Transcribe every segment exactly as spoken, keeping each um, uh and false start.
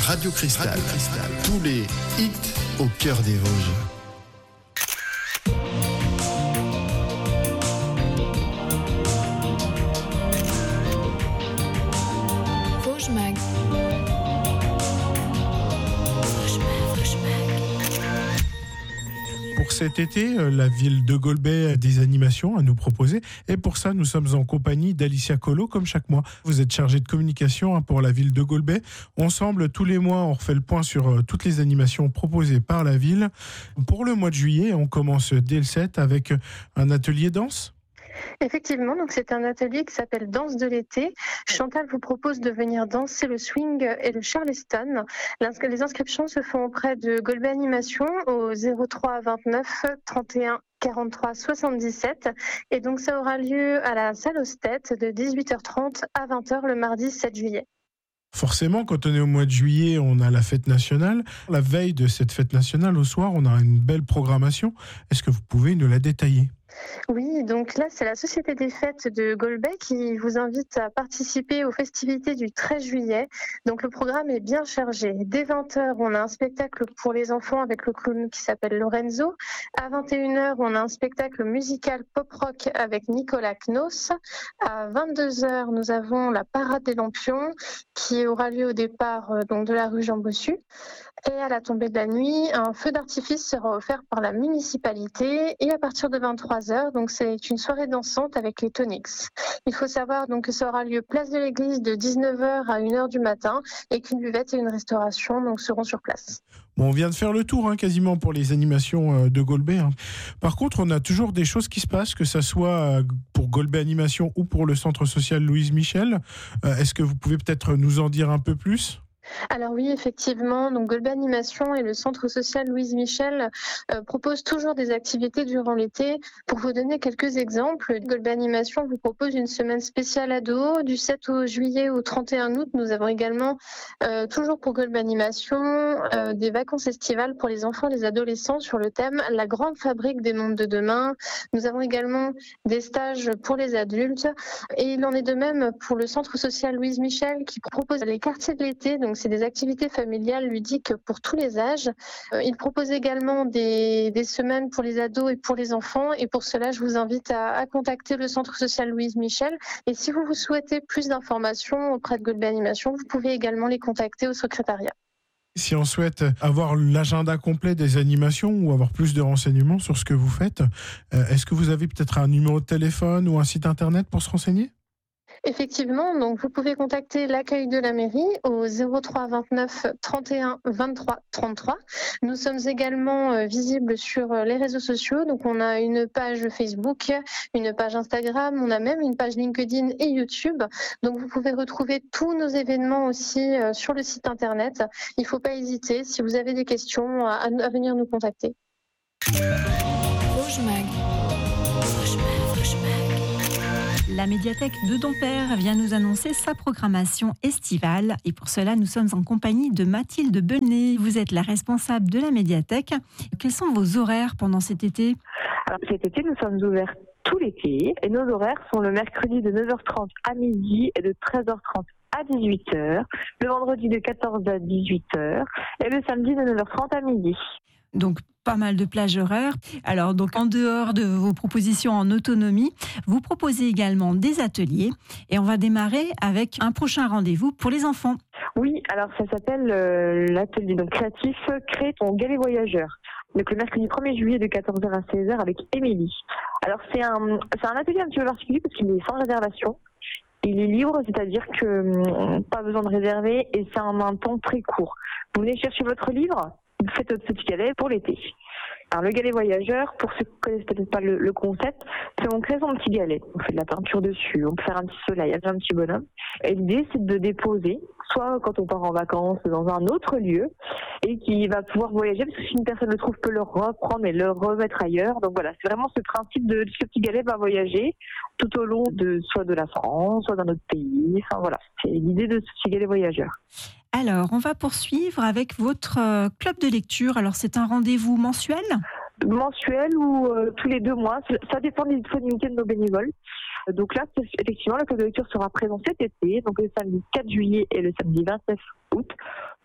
Radio Cristal. Radio Cristal. Tous les hits au cœur des Vosges. Vosges Mag. Pour cet été, la ville de Golbet a des animations à nous proposer. Et pour ça, nous sommes en compagnie d'Alicia Collot, comme chaque mois. Vous êtes chargée de communication pour la ville de Golbet. Ensemble, tous les mois, on refait le point sur toutes les animations proposées par la ville. Pour le mois de juillet, on commence dès le sept avec un atelier danse. Effectivement, donc c'est un atelier qui s'appelle Danse de l'été. Chantal vous propose de venir danser le swing et le charleston. Les inscriptions se font auprès de Golbet Animation au zéro trois vingt-neuf trente et un quarante-trois soixante-dix-sept et donc ça aura lieu à la salle Ostet de dix-huit heures trente à vingt heures le mardi sept juillet. Forcément, quand on est au mois de juillet, on a la fête nationale. La veille de cette fête nationale, au soir, on a une belle programmation. Est-ce que vous pouvez nous la détailler ? Oui, donc là, c'est la Société des Fêtes de Golbet qui vous invite à participer aux festivités du treize juillet. Donc le programme est bien chargé. Dès vingt heures, on a un spectacle pour les enfants avec le clown qui s'appelle Lorenzo. À vingt et une heures, on a un spectacle musical pop-rock avec Nicolas Knos. À vingt-deux heures, nous avons la Parade des Lampions qui aura lieu au départ donc, de la rue Jean Bossu. Et à la tombée de la nuit, un feu d'artifice sera offert par la municipalité. Et à partir de vingt-trois heures, donc c'est une soirée dansante avec les Tonics. Il faut savoir donc que ça aura lieu place de l'église de dix-neuf heures à une heure du matin et qu'une buvette et une restauration donc, seront sur place. Bon, on vient de faire le tour hein, quasiment pour les animations de Golbet. Hein. Par contre, on a toujours des choses qui se passent, que ça soit pour Golbet Animation ou pour le centre social Louise Michel. Euh, est-ce que vous pouvez peut-être nous en dire un peu plus ? Alors oui, effectivement, donc Golbet Animation et le centre social Louise Michel euh, proposent toujours des activités durant l'été. Pour vous donner quelques exemples, Golbet Animation vous propose une semaine spéciale ado du sept juillet au trente et un août. Nous avons également, euh, toujours pour Golbet Animation, euh, des vacances estivales pour les enfants et les adolescents sur le thème La grande fabrique des mondes de demain. Nous avons également des stages pour les adultes et il en est de même pour le centre social Louise Michel qui propose les quartiers de l'été. Donc c'est des activités familiales ludiques pour tous les âges. Euh, il propose également des, des semaines pour les ados et pour les enfants. Et pour cela, je vous invite à, à contacter le centre social Louise Michel. Et si vous, vous souhaitez plus d'informations auprès de Golbet Animation, vous pouvez également les contacter au secrétariat. Si on souhaite avoir l'agenda complet des animations ou avoir plus de renseignements sur ce que vous faites, euh, est-ce que vous avez peut-être un numéro de téléphone ou un site internet pour se renseigner ? Effectivement, donc vous pouvez contacter l'accueil de la mairie au zéro trois vingt-neuf trente et un vingt-trois trente-trois. Nous sommes également euh, visibles sur les réseaux sociaux. Donc on a une page Facebook, une page Instagram, on a même une page LinkedIn et YouTube. Donc vous pouvez retrouver tous nos événements aussi euh, sur le site internet. Il ne faut pas hésiter si vous avez des questions à, à venir nous contacter. Vosges Mag. Vosges Mag. Vosges Mag. La médiathèque de Dompère vient nous annoncer sa programmation estivale et pour cela nous sommes en compagnie de Mathilde Belnet. Vous êtes la responsable de la médiathèque. Quels sont vos horaires pendant cet été ? Alors cet été nous sommes ouverts tout l'été et nos horaires sont le mercredi de neuf heures trente à midi et de treize heures trente à dix-huit heures, le vendredi de quatorze heures à dix-huit heures et le samedi de neuf heures trente à midi. Donc pas mal de plages horaires. Alors donc en dehors de vos propositions en autonomie, vous proposez également des ateliers et on va démarrer avec un prochain rendez-vous pour les enfants. Oui, alors ça s'appelle euh, l'atelier donc créatif Crée ton galet voyageur. Donc le mercredi premier juillet de quatorze heures à seize heures avec Émilie. Alors c'est un c'est un atelier un petit peu particulier parce qu'il est sans réservation. Il est libre, c'est-à-dire que euh, pas besoin de réserver et c'est en un temps très court. Vous venez chercher votre livre, vous faites votre petit galet pour l'été. Alors le galet voyageur, pour ceux qui ne connaissent peut-être pas le, le concept, c'est on crée son petit galet. On fait de la peinture dessus, on peut faire un petit soleil, un petit bonhomme. Et l'idée c'est de déposer, soit quand on part en vacances dans un autre lieu, et qui va pouvoir voyager, parce que si une personne le trouve, peut le reprendre et le remettre ailleurs. Donc voilà, c'est vraiment ce principe de ce petit galet va voyager tout au long de soit de la France, soit d'un autre pays. Enfin voilà, c'est l'idée de ce petit galet voyageur. Alors, on va poursuivre avec votre euh, club de lecture. Alors, c'est un rendez-vous mensuel ? Mensuel ou euh, tous les deux mois. Ça dépend des disponibilités de nos bénévoles. Donc là, effectivement, le club de lecture sera présent cet été, donc le samedi quatre juillet et le samedi vingt-neuf août,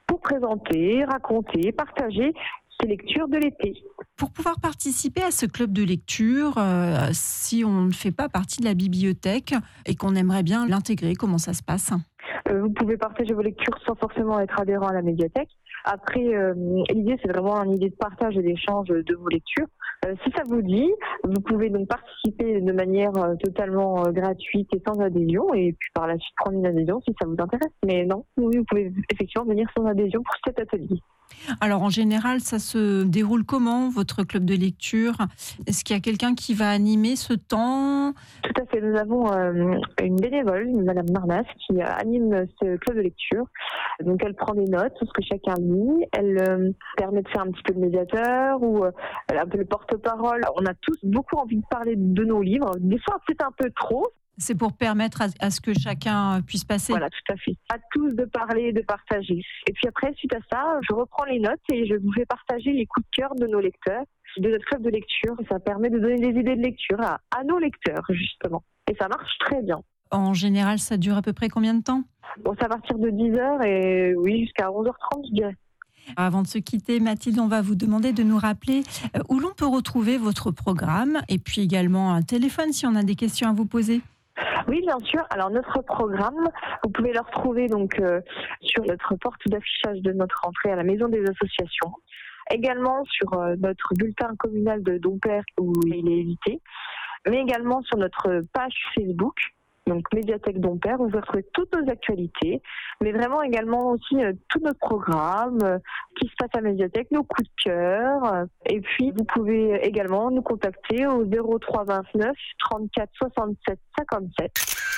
pour présenter, raconter, partager ces lectures de l'été. Pour pouvoir participer à ce club de lecture, euh, si on ne fait pas partie de la bibliothèque et qu'on aimerait bien l'intégrer, comment ça se passe ? Euh, vous pouvez partager vos lectures sans forcément être adhérent à la médiathèque. Après, euh, l'idée, c'est vraiment une idée de partage et d'échange de vos lectures. Euh, si ça vous dit, vous pouvez donc participer de manière euh, totalement euh, gratuite et sans adhésion, et puis par la suite prendre une adhésion si ça vous intéresse. Mais non, oui, vous pouvez effectivement venir sans adhésion pour cet atelier. Alors en général, ça se déroule comment, votre club de lecture ? Est-ce qu'il y a quelqu'un qui va animer ce temps ? Tout à fait, nous avons euh, une bénévole, Madame Marnas, qui euh, anime ce club de lecture. Donc elle prend des notes sur ce que chacun lit, elle euh, permet de faire un petit peu de médiateur ou euh, elle a un peu le porte-parole. On a tous beaucoup envie de parler de nos livres, des fois c'est un peu trop. C'est pour permettre à, à ce que chacun puisse passer. Voilà, tout à fait. À tous de parler, de partager. Et puis après, suite à ça, je reprends les notes et je vous fais partager les coups de cœur de nos lecteurs, de notre club de lecture. Et ça permet de donner des idées de lecture à, à nos lecteurs, justement. Et ça marche très bien. En général, ça dure à peu près combien de temps ? Bon, c'est à partir de dix heures et oui, jusqu'à onze heures trente, je dirais. Avant de se quitter, Mathilde, on va vous demander de nous rappeler où l'on peut retrouver votre programme et puis également un téléphone si on a des questions à vous poser. Oui, bien sûr. Alors, notre programme, vous pouvez le retrouver donc euh, sur notre porte d'affichage de notre entrée à la Maison des Associations. Également sur euh, notre bulletin communal de Dompère où il est édité. Mais également sur notre page Facebook, donc Médiathèque Dompère, où vous retrouvez toutes nos actualités, mais vraiment également aussi euh, tout notre programme, euh, qui se passe à la médiathèque, nos coups de cœur. Euh, et puis, vous pouvez également nous contacter au zéro trois vingt-neuf trente-quatre soixante-sept cinquante-sept.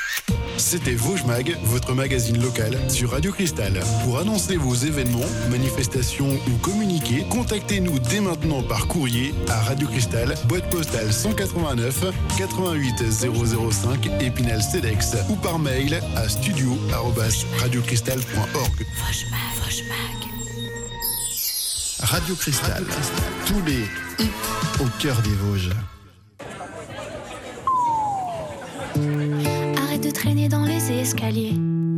C'était Vosges Mag, votre magazine local sur Radio Cristal. Pour annoncer vos événements, manifestations ou communiquer, contactez-nous dès maintenant par courrier à Radio Cristal, boîte postale cent quatre-vingt-neuf quatre-vingt-huit zéro zéro cinq Épinal Cedex ou par mail à studio arobase radiocristal point org. Vosges Mag, Vosges Mag. Radio Cristal, tous les hits au cœur des Vosges. Arrête de traîner dans les escaliers.